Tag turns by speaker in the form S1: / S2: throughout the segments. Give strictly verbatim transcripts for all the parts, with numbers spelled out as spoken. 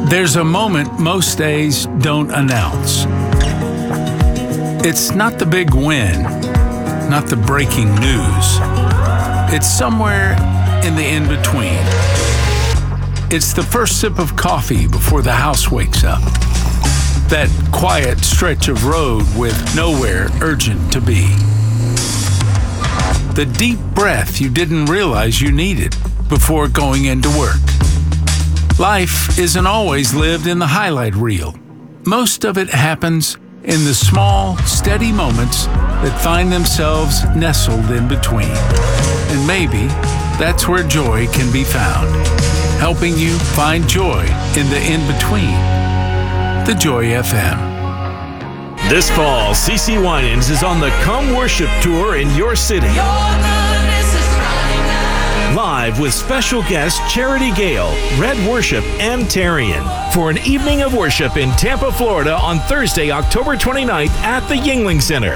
S1: There's a moment most days don't announce. It's not the big win, not the breaking news. It's somewhere in the in-between. It's the first sip of coffee before the house wakes up. That quiet stretch of road with nowhere urgent to be. The deep breath you didn't realize you needed before going into work. Life isn't always lived in the highlight reel. Most of it happens in the small, steady moments that find themselves nestled in between. And maybe that's where joy can be found, helping you find joy in the in-between. The Joy F M.
S2: This fall, C C Winans is on the Come Worship Tour in your city. Live with special guests Charity Gale, Red Worship, and Tarian for an evening of worship in Tampa, Florida on Thursday, October twenty-ninth at the Yuengling Center.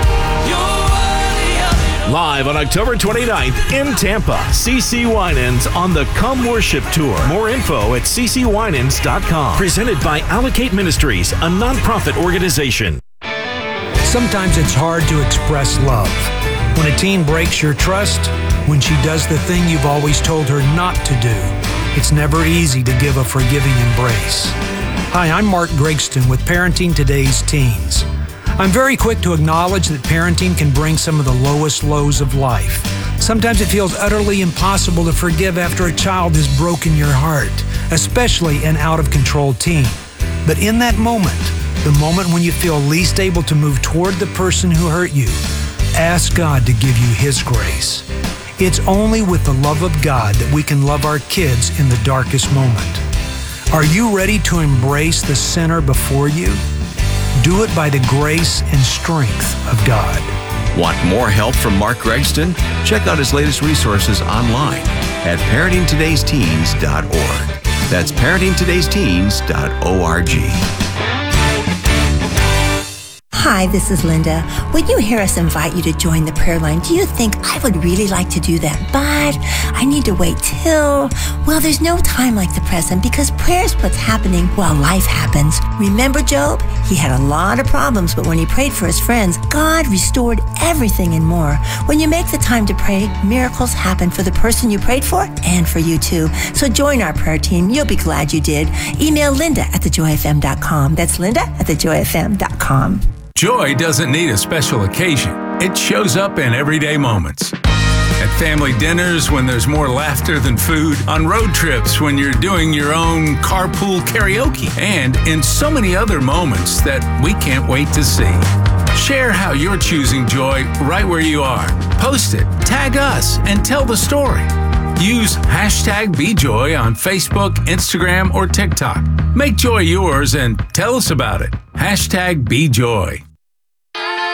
S2: Live on October twenty-ninth in Tampa, C C Winans on the Come Worship Tour. More info at c c winans dot com. Presented by Allocate Ministries, a nonprofit organization.
S3: Sometimes it's hard to express love. When a teen breaks your trust, when she does the thing you've always told her not to do, it's never easy to give a forgiving embrace. Hi, I'm Mark Gregston with Parenting Today's Teens. I'm very quick to acknowledge that parenting can bring some of the lowest lows of life. Sometimes it feels utterly impossible to forgive after a child has broken your heart, especially an out-of-control teen. But in that moment, the moment when you feel least able to move toward the person who hurt you, ask God to give you His grace. It's only with the love of God that we can love our kids in the darkest moment. Are you ready to embrace the sinner before you? Do it by the grace and strength of God.
S4: Want more help from Mark Gregston? Check out his latest resources online at parenting todays teens dot org. That's parenting todays teens dot org.
S5: Hi, this is Linda. When you hear us invite you to join the prayer line, do you think I would really like to do that, but I need to wait till? Well, there's no time like the present because prayer is what's happening while life happens. Remember Job? He had a lot of problems, but when he prayed for his friends, God restored everything and more. When you make the time to pray, miracles happen for the person you prayed for and for you too. So join our prayer team. You'll be glad you did. Email Linda at the joy f m dot com. That's Linda at the joy f m dot com.
S1: Joy doesn't need a special occasion. It shows up in everyday moments. At family dinners when there's more laughter than food, on road trips when you're doing your own carpool karaoke, and in so many other moments that we can't wait to see. Share how you're choosing joy right where you are. Post it, tag us, and tell the story. Use hashtag BeJoy on Facebook, Instagram, or TikTok. Make joy yours and tell us about it. Hashtag BeJoy.